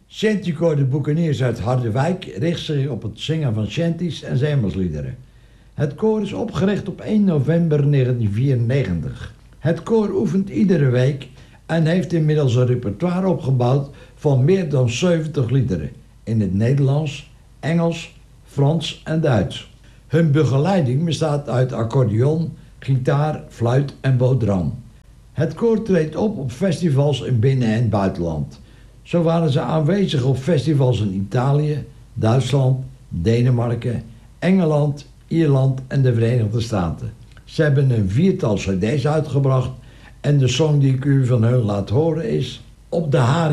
Shantykoor de Boekeniers uit Harderwijk richt zich op het zingen van shanties en zeemansliederen. Het koor is opgericht op 1 november 1994. Het koor oefent iedere week en heeft inmiddels een repertoire opgebouwd van meer dan 70 liederen in het Nederlands, Engels, Frans en Duits. Hun begeleiding bestaat uit accordeon, gitaar, fluit en bodram. Het koor treedt op festivals in binnen- en buitenland. Zo waren ze aanwezig op festivals in Italië, Duitsland, Denemarken, Engeland, Ierland en de Verenigde Staten. Ze hebben een 4-tal cd's uitgebracht en de song die ik u van hun laat horen is Op de Haring.